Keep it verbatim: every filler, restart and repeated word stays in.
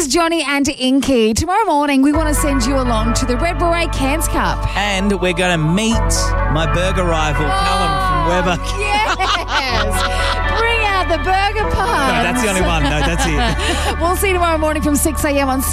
is Johnny and Inky. Tomorrow morning, we want to send you along to the Red Beret Cairns Cup. And we're going to meet my burger rival, Callum from Weber. Yes. Bring out the burger puns. No, that's the only one. No, that's it. We'll see you tomorrow morning from six a.m. on